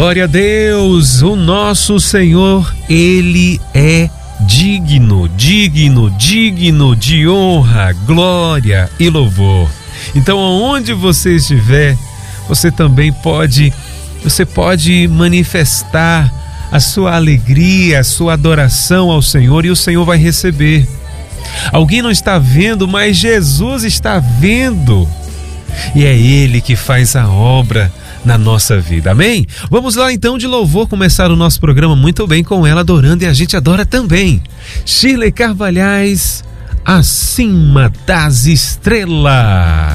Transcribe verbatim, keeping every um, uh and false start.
Glória a Deus, o nosso Senhor, Ele é digno, digno, digno de honra, glória e louvor. Então, aonde você estiver, você também pode, você pode manifestar a sua alegria, a sua adoração ao Senhor, e o Senhor vai receber. Alguém não está vendo, mas Jesus está vendo. E é Ele que faz a obra na nossa vida, amém? Vamos lá então de louvor, começar o nosso programa muito bem com ela adorando, e a gente adora também. Shirley Carvalhais, Acima das Estrelas.